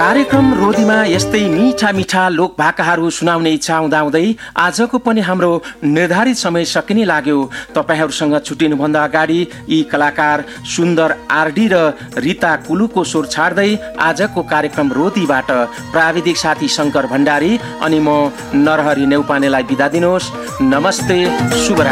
कार्यक्रम रोदीमा यस्तै मिठा मिठा लोक भाकाहरू सुनाउने इच्छा हुँदाहुँदै आजको पनि हाम्रो निर्धारित समय सकिने लाग्यो। तपाईहरूसँग छुट्टिनुभन्दा अगाडि यी कलाकार सुन्दर आरडी र रिता कुलुको स्वर छाड्दै आजको कार्यक्रम रोदीबाट प्राविधिक साथी शङ्कर भण्डारी अनि म नरहरी नेउपानेलाई बिदा दिनुहोस्। नमस्ते, शुभरात्रि।